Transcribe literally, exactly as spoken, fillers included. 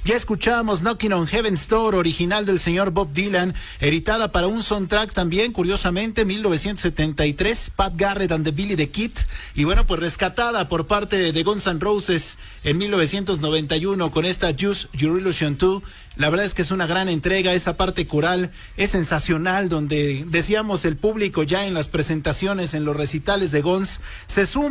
Ya escuchamos Knocking on Heaven's Door, original del señor Bob Dylan, editada para un soundtrack también, curiosamente, mil novecientos setenta y tres, Pat Garrett and the Billy the Kid, y bueno, pues rescatada por parte de Guns N' Roses en mil novecientos noventa y uno con esta Use Your Illusion dos. La verdad es que es una gran entrega, esa parte coral es sensacional, donde decíamos el público ya en las presentaciones, en los recitales de Guns, se suma